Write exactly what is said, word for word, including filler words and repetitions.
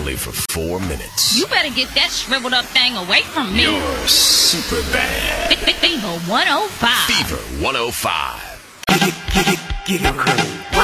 only for four minutes. You better get that shriveled up thing away from me. You're super bad. Fever one oh five. Fever one oh five. Get, get, get, get your crew.